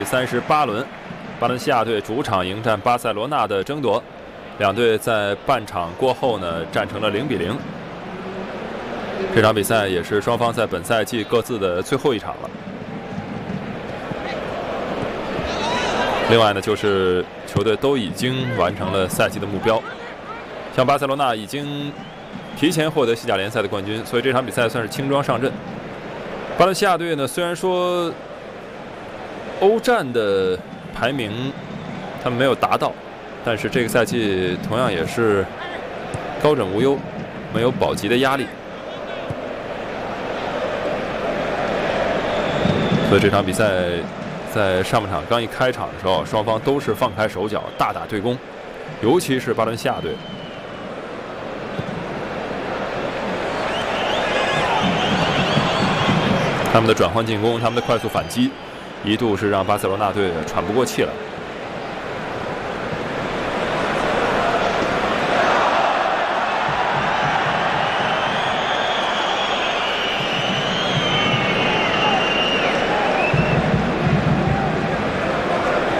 38轮，巴伦西亚队主场迎战巴塞罗那的争夺，两队在半场过后呢战成了0比0。这场比赛也是双方在本赛季各自的最后一场了。另外呢，就是球队都已经完成了赛季的目标，像巴塞罗那已经提前获得西甲联赛的冠军，所以这场比赛算是轻装上阵。巴伦西亚队呢，虽然说欧战的排名他们没有达到，但是这个赛季同样也是高枕无忧，没有保级的压力。所以这场比赛在上半场刚一开场的时候，双方都是放开手脚，大打对攻，尤其是巴伦西亚队。他们的转换进攻，他们的快速反击，一度是让巴塞罗那队喘不过气来。